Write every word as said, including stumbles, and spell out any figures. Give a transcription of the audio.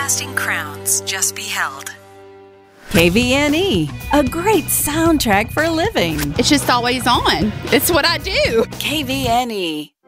Broadcasting crowns just beheld. K V N E, a great soundtrack for living. It's just always on. It's what I do. K V N E.